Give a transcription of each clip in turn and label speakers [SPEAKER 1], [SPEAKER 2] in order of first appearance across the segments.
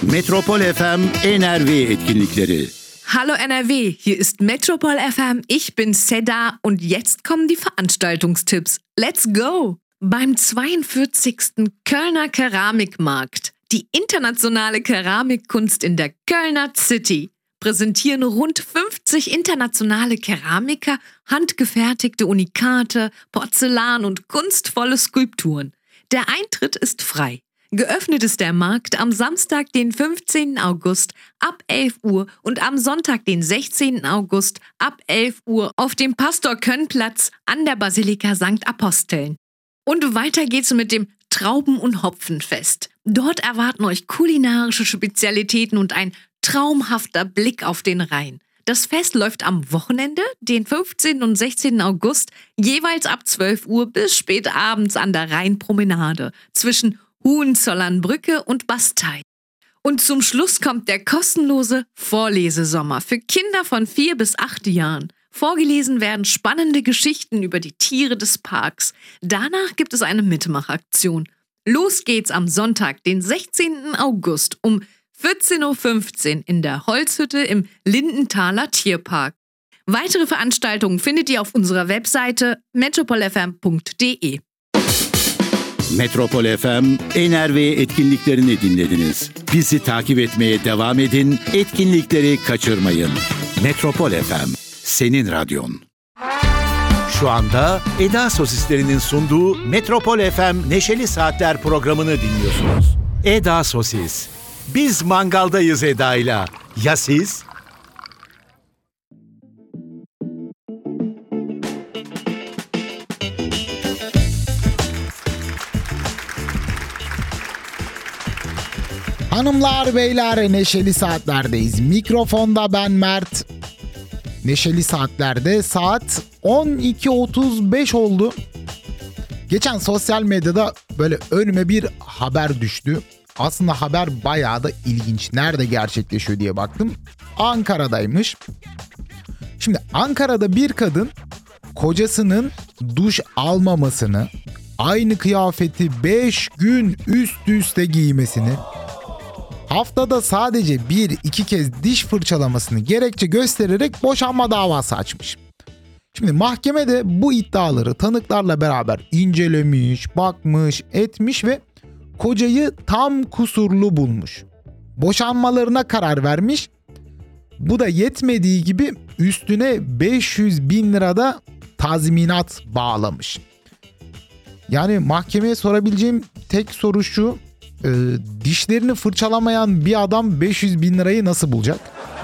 [SPEAKER 1] Metropol FM NRW Etkinlikleri.
[SPEAKER 2] Hallo NRW, hier ist Metropol FM, ich bin Seda und jetzt kommen die Veranstaltungstipps. Let's go! Beim 42. Kölner Keramikmarkt, die internationale Keramikkunst in der Kölner City, präsentieren rund 50 internationale Keramiker handgefertigte Unikate, Porzellan und kunstvolle Skulpturen. Der Eintritt ist frei. Geöffnet ist der Markt am Samstag, den 15. August ab 11 Uhr und am Sonntag, den 16. August ab 11 Uhr auf dem Pastor-Können-Platz an der Basilika St. Aposteln. Und weiter geht's mit dem Trauben- und Hopfenfest. Dort erwarten euch kulinarische Spezialitäten und ein traumhafter Blick auf den Rhein. Das Fest läuft am Wochenende, den 15. und 16. August, jeweils ab 12 Uhr bis spät abends an der Rheinpromenade zwischen Hohenzollernbrücke und Bastei. Und zum Schluss kommt der kostenlose Vorlesesommer für Kinder von 4 bis 8 Jahren. Vorgelesen werden spannende Geschichten über die Tiere des Parks. Danach gibt es eine Mitmachaktion. Los geht's am Sonntag, den 16. August um 14.15 Uhr in der Holzhütte im Lindenthaler Tierpark. Weitere Veranstaltungen findet ihr auf unserer Webseite metropolfm.de.
[SPEAKER 1] Metropol FM NRW etkinliklerini dinlediniz. Bizi takip etmeye devam edin, etkinlikleri kaçırmayın. Metropol FM, senin radyon. Şu anda Eda Sosislerinin sunduğu Metropol FM Neşeli Saatler programını dinliyorsunuz. Eda Sosis. Biz mangaldayız Eda'yla. Ya siz?
[SPEAKER 3] Hanımlar beyler, Neşeli Saatler'deyiz. Mikrofonda ben Mert. Neşeli Saatler'de saat 12.35 oldu. Geçen sosyal medyada böyle önüme bir haber düştü. Aslında haber bayağı da ilginç. Nerede gerçekleşiyor diye baktım. Ankara'daymış. Şimdi Ankara'da bir kadın kocasının duş almamasını, aynı kıyafeti 5 gün üst üste giymesini, haftada sadece 1-2 kez diş fırçalamasını gerekçe göstererek boşanma davası açmış. Şimdi mahkeme de bu iddiaları tanıklarla beraber incelemiş, bakmış, etmiş ve kocayı tam kusurlu bulmuş. Boşanmalarına karar vermiş. Bu da yetmediği gibi üstüne 500.000 lirada tazminat bağlamış. Yani mahkemeye sorabileceğim tek soru şu: dişlerini fırçalamayan bir adam 500.000 lirayı nasıl bulacak?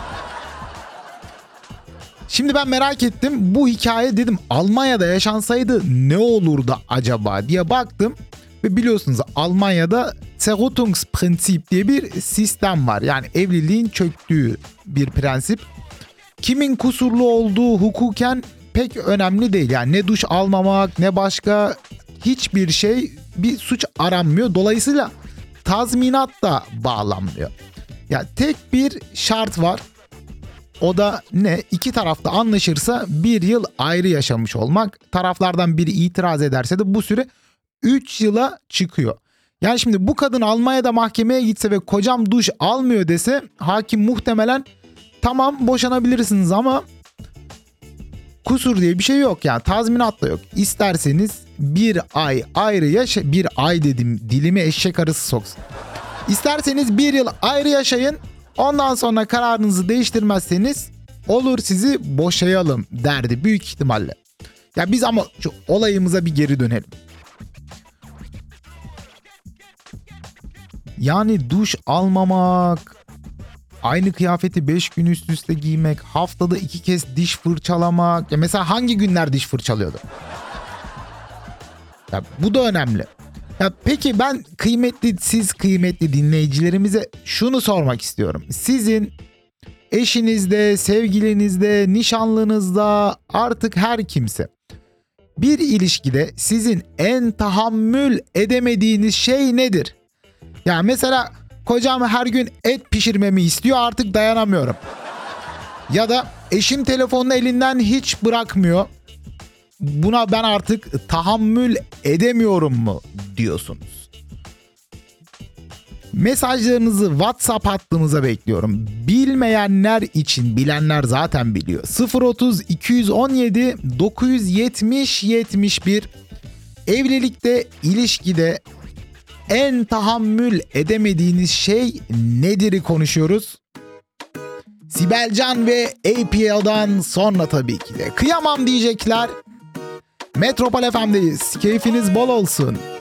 [SPEAKER 3] Şimdi ben merak ettim. Bu hikaye dedim Almanya'da yaşansaydı ne olurdu acaba diye baktım. Ve biliyorsunuz Almanya'da Zerrüttungsprinzip diye bir sistem var. Yani evliliğin çöktüğü bir prensip. Kimin kusurlu olduğu hukuken pek önemli değil. Yani ne duş almamak ne başka hiçbir şey, bir suç aranmıyor. Dolayısıyla tazminat da bağlanmıyor. Ya tek bir şart var. O da ne? İki tarafta anlaşırsa 1 yıl ayrı yaşamış olmak. Taraflardan biri itiraz ederse de bu süre 3 yıla çıkıyor. Yani şimdi bu kadın Almanya'da mahkemeye gitse ve kocam duş almıyor dese hakim muhtemelen tamam boşanabilirsiniz ama kusur diye bir şey yok, yani tazminat da yok. İsterseniz 1 ay ayrı yaşa, 1 ay dedim dilime eşek arısı soksun. İsterseniz 1 yıl ayrı yaşayın, ondan sonra kararınızı değiştirmezseniz olur sizi boşayalım derdi büyük ihtimalle. Ya biz ama şu olayımıza bir geri dönelim. Yani duş almamak, aynı kıyafeti 5 gün üst üste giymek, haftada 2 kez diş fırçalamak. Ya mesela hangi günler diş fırçalıyordu? Ya bu da önemli. Ya peki ben siz kıymetli dinleyicilerimize şunu sormak istiyorum. Sizin eşinizde, sevgilinizde, nişanlınızda, artık her kimse, bir ilişkide sizin en tahammül edemediğiniz şey nedir? Ya mesela kocam her gün et pişirmemi istiyor, artık dayanamıyorum. Ya da eşim telefonunu elinden hiç bırakmıyor, buna ben artık tahammül edemiyorum mu diyorsunuz? Mesajlarınızı WhatsApp hattımıza bekliyorum. Bilmeyenler için, bilenler zaten biliyor. 030 217 970 71. Evlilikte, ilişkide en tahammül edemediğiniz şey nedir'i konuşuyoruz. Sibel Can ve APL'dan sonra tabii ki de kıyamam diyecekler. Metropol FM'deyiz. Keyfiniz bol olsun.